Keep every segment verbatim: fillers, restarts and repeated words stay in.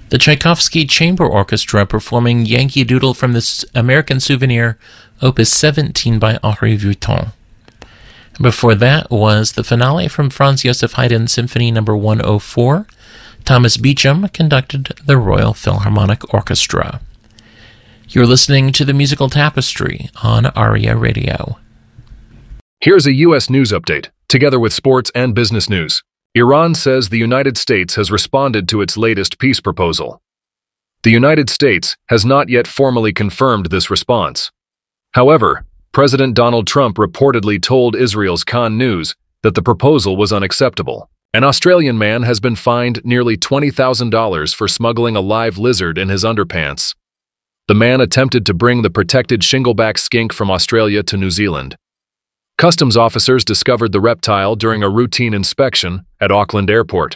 The Tchaikovsky Chamber Orchestra performing Yankee Doodle from the American Souvenir, Opus seventeen by Henri Vuitton. Before that was the finale from Franz Joseph Haydn Symphony number one oh four. Thomas Beecham conducted the Royal Philharmonic Orchestra. You're listening to the Musical Tapestry on ARIA Radio. Here's a U S news update, together with sports and business news. Iran says the United States has responded to its latest peace proposal. The United States has not yet formally confirmed this response. However, President Donald Trump reportedly told Israel's Khan News that the proposal was unacceptable. An Australian man has been fined nearly twenty thousand dollars for smuggling a live lizard in his underpants. The man attempted to bring the protected shingleback skink from Australia to New Zealand. Customs officers discovered the reptile during a routine inspection at Auckland Airport.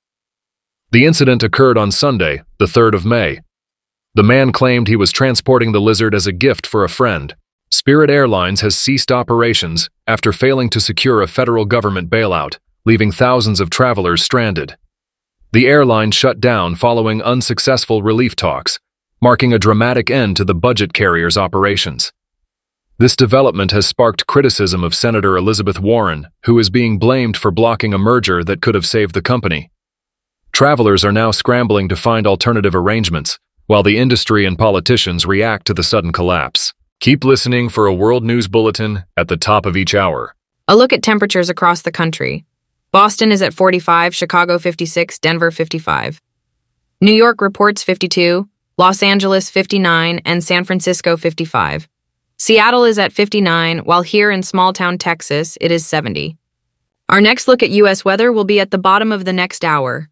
The incident occurred on Sunday, the third of May. The man claimed he was transporting the lizard as a gift for a friend. Spirit Airlines has ceased operations after failing to secure a federal government bailout, leaving thousands of travelers stranded. The airline shut down following unsuccessful relief talks, marking a dramatic end to the budget carrier's operations. This development has sparked criticism of Senator Elizabeth Warren, who is being blamed for blocking a merger that could have saved the company. Travelers are now scrambling to find alternative arrangements, while the industry and politicians react to the sudden collapse. Keep listening for a World News Bulletin at the top of each hour. A look at temperatures across the country. Boston is at forty-five, Chicago fifty-six, Denver fifty-five. New York reports fifty-two, Los Angeles fifty-nine, and San Francisco fifty-five. Seattle is at fifty-nine, while here in small-town Texas, it is seventy. Our next look at U S weather will be at the bottom of the next hour.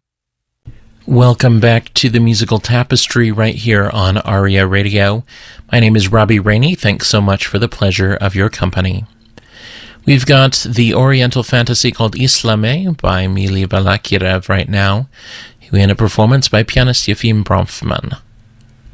Welcome back to the Musical Tapestry right here on ARIA Radio. My name is Robbie Rainey. Thanks so much for the pleasure of your company. We've got the Oriental fantasy called Islame by Mili Balakirev right now, in a performance by pianist Yefim Bronfman.